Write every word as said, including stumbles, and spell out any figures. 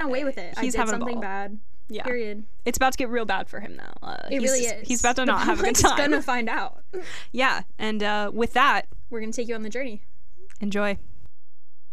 ran away with it. He's I did having a something ball. bad. Yeah. Period. It's about to get real bad for him, though. Uh, It he's, really is. He's about to The not have a good public's time. gonna find out. Yeah. And uh, with that, We're gonna take you on the journey. enjoy.